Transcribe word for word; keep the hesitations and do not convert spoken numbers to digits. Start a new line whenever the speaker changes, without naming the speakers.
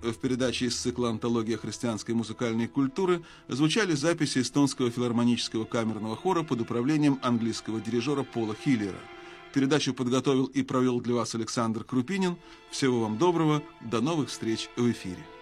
В передаче из цикла «Антология христианской музыкальной культуры» звучали записи эстонского филармонического камерного хора под управлением английского дирижера Пола Хиллера. Передачу подготовил и провел для вас Александр Крупинин. Всего вам доброго, до новых встреч в эфире.